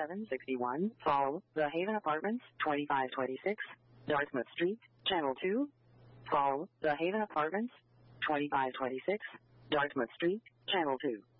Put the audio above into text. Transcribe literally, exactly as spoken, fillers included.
seven sixty-one Fall, The Haven Apartments, twenty-five twenty-six Dartmouth Street, Channel two. Fall, The Haven Apartments, twenty-five twenty-six Dartmouth Street, Channel two.